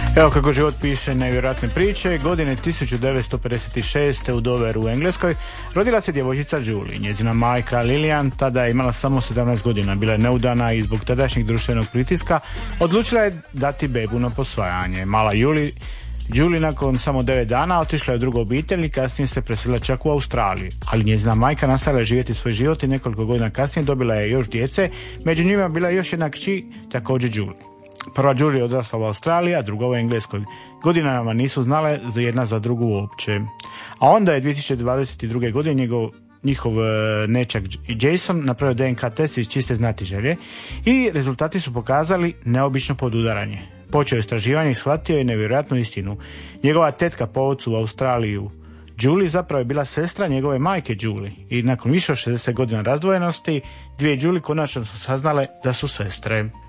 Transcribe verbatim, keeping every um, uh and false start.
Evo kako život piše nevjerojatne priče. Godine tisuću devetsto pedeset šeste u Doveru u Engleskoj rodila se djevojčica Julie. Njezina majka Lilian tada je imala samo sedamnaest godina. Bila je neudana i zbog tadašnjeg društvenog pritiska odlučila je dati bebu na posvajanje. Mala Julie Julie nakon samo devet dana otišla je u drugu obitelj i kasnije se preselila čak u Australiju. Ali njezina majka nastavila je živjeti svoj život i nekoliko godina kasnije dobila je još djece. Među njima bila je još jedna kći, također Julie. Prva Julie je odrasla u Australiji, a druga u Engleskoj. Godinama nisu znale za jedna za drugu uopće. A onda je dvije tisuće dvadeset druge. godine njegov, njihov nečak Jason napravio D N K test iz čiste znatiželje i rezultati su pokazali neobično podudaranje. Počeo je istraživanje i shvatio je nevjerojatnu istinu. Njegova tetka po ocu u Australiju Julie zapravo je bila sestra njegove majke Julie i nakon više od šezdeset godina razdvojenosti dvije Julie konačno su saznale da su sestre.